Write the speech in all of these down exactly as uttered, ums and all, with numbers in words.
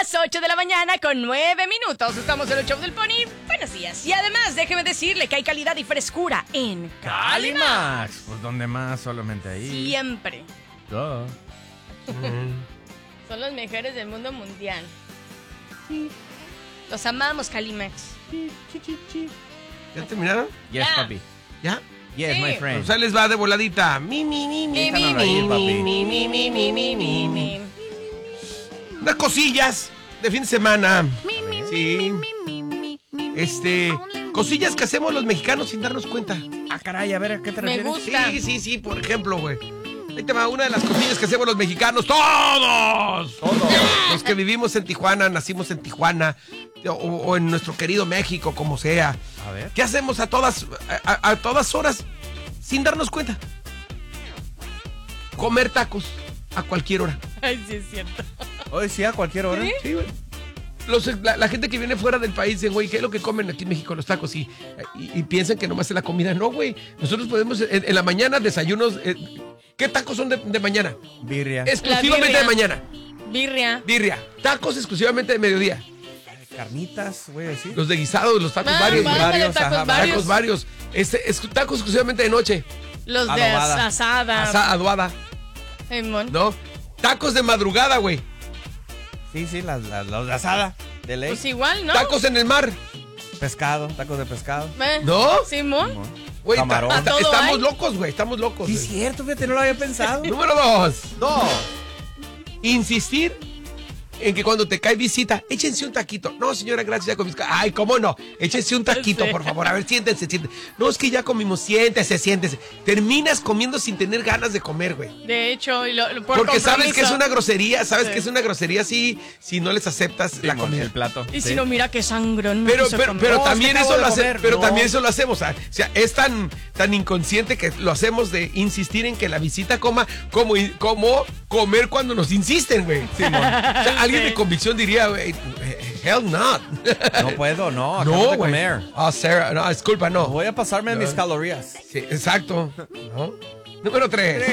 las ocho de la mañana con nueve minutos. Estamos en el show del Pony. Buenos días. Y además, déjeme decirle que hay calidad y frescura en Calimax. Pues donde más, solamente ahí. Siempre. Duh. Son los mejores del mundo mundial. Los amamos, Calimax. ¿Ya terminaron? Yes, Ya. papi. ¿Ya? Yes, Sí. my friend. O sea, les va de voladita. Mi, mi, mi, mi, Mi, mi, mi, mi, mi, papi. mi, mi, mi, mi, mi, mi, mi. Unas cosillas de fin de semana. Sí. Este, cosillas que hacemos los mexicanos sin darnos cuenta. Ah, caray, a ver, ¿a qué te Me refieres? gusta. Sí, sí, sí, por ejemplo, güey. Ahí te va una de las cosillas que hacemos los mexicanos. ¡Todos! Todo. Los que vivimos en Tijuana, nacimos en Tijuana, o, o en nuestro querido México, como sea. A ver. ¿Qué hacemos a todas, a, a todas horas sin darnos cuenta? Comer tacos a cualquier hora. Ay, sí, es cierto. Hoy sí, a cualquier hora. ¿Sí? Sí, güey. Los, la, la gente que viene fuera del país dice, güey, ¿qué es lo que comen aquí en México los tacos? Y, y, y piensan que nomás es la comida. No, güey. Nosotros podemos, en, en la mañana, desayunos. Eh, ¿Qué tacos son de, de mañana? Birria. Exclusivamente birria. de mañana. Birria. Birria. Tacos exclusivamente de mediodía. Carnitas, voy a decir. Los de guisados, los tacos Ah, varios. bájale, varios, tacos ajá, varios. Tacos varios. Este, es, tacos exclusivamente de noche. Los de Adobada. as- asada. Asa, aduada. Simón. ¿No? Tacos de madrugada, güey. Sí, sí, las, las, los de asada. De ley. Pues igual, ¿no? Tacos en el mar. Pescado, tacos de pescado. Eh, ¿No? Simón. Güey, ta- Camarón. ta- A todo estamos hay. locos, güey. Estamos locos. Sí, güey. cierto, fíjate, no lo había pensado. Número dos. Dos. Insistir en que cuando te cae visita, échense un taquito. No, señora, gracias, ya comimos. Ay, ¿cómo no? Échense un taquito, Sí. por favor. A ver, siéntense, siéntense. No, es que ya comimos. Siéntese, siéntese. Terminas comiendo sin tener ganas de comer, güey. De hecho, y lo, lo- por Porque sabes que es compromiso. una grosería, sabes Sí. que es una grosería si, si no les aceptas la Simón, comida. el plato. Y Sí. si no, mira que sangrón. Pero, pero, pero No, es que también acabo eso de lo hace, comer. pero No. también eso lo hacemos. O sea, es tan, tan inconsciente que lo hacemos de insistir en que la visita coma como, como comer cuando nos insisten, güey. Simón. O sea, alguien Sí. de convicción diría, güey, hell not. No puedo, no. Acabo No, de güey. comer. Ah, Sarah, no, disculpa, no. Voy a pasarme No. mis calorías. Sí, exacto. ¿No? Número tres.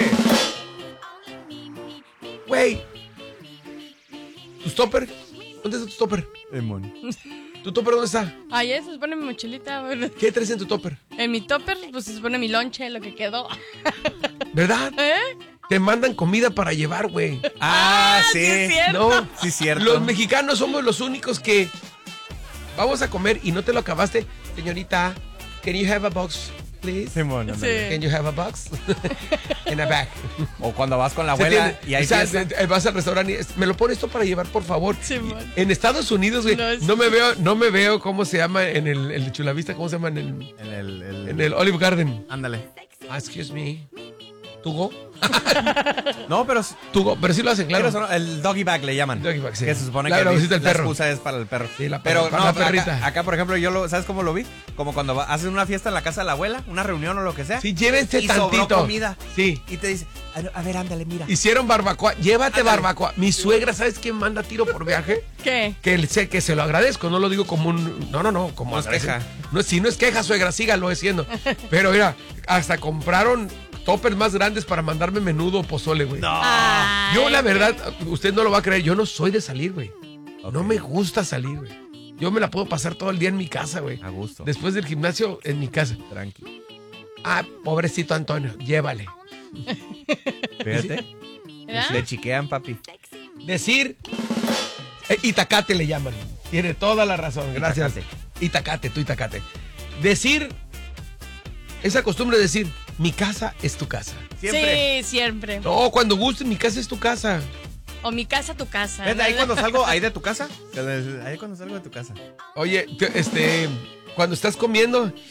Güey. ¿Tu topper? ¿Dónde está tu topper? Simón. ¿Tu topper dónde está? Ay, eso se pone mi mochilita. ¿Verdad? ¿Qué traes en tu topper? En mi topper, pues se pone mi lonche, lo que quedó. ¿Verdad? ¿Eh? Te mandan comida para llevar, güey. Ah, sí es sí. cierto. No, Sí, cierto. los mexicanos somos los únicos que vamos a comer y no te lo acabaste. Señorita, can you have a box, please? Simón, Sí. ándale. Can you have a box? In a bag. O cuando vas con la ¿Se abuela entiende? y hay O sea, fiesta. eh, vas al restaurante y es, me lo pones esto para llevar, por favor. Simón. En Estados Unidos, güey, No, es- no me veo, no me veo cómo se llama en el, el Chulavista, cómo se llama en el, En el, el- en el Olive Garden. Ándale. Ah, excuse me. ¿Tugo? No, pero... Tugo, pero sí lo hacen, claro. pero son- el doggy bag le llaman. Doggy bag, sí. Que se supone La que bracita del la perro. excusa es para el perro. Sí, la pero perra- no, la acá, perrita. acá, por ejemplo, yo lo, ¿sabes cómo lo vi? Como cuando va- haces una fiesta en la casa de la abuela, una reunión o lo que sea. Sí, llévense y sobró tantito. comida. Sí. Y te dice, a, a ver, ándale, mira. Hicieron barbacoa. Llévate Ándale. barbacoa. Mi suegra, ¿sabes quién manda tiro por viaje? ¿Qué? Que sé que se lo agradezco. No lo digo como un. No, no, no. Como No es agradece- queja. No, si no es queja, suegra, sígalo diciendo. Pero mira, hasta compraron toppers más grandes para mandarme menudo o pozole, güey. No. Ay, Yo, la güey. verdad, usted no lo va a creer. Yo no soy de salir, güey. Ok. No me gusta salir, güey. Yo me la puedo pasar todo el día en mi casa, güey. A gusto. Después del gimnasio, en mi casa. Tranqui. Ah, pobrecito Antonio, llévale. Fíjate. ¿Verdad? Le chiquean, papi. Decir eh, Itacate le llaman. Tiene toda la razón, gracias. Itacate. Itacate, tú Itacate. Decir, esa costumbre de decir, mi casa es tu casa. Siempre. Sí, siempre. No, cuando guste, mi casa es tu casa. O mi casa, tu casa. ¿Ves? Ahí ¿verdad? cuando salgo, ahí de tu casa. Ahí cuando salgo de tu casa. Oye, te- este, cuando estás comiendo